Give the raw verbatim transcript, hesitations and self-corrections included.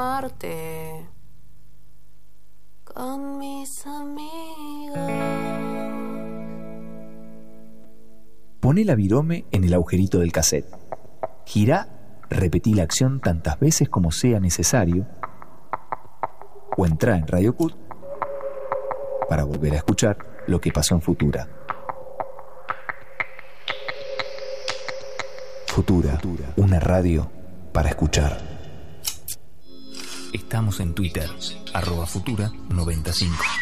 Arte con mis amigos. Poné la virome en el agujerito del cassette. Girá, repetí la acción tantas veces como sea necesario. O entrá en Radio Cut para volver a escuchar lo que pasó en Futura. Futura, una radio para escuchar. Estamos en Twitter, arroba Futura noventa y cinco.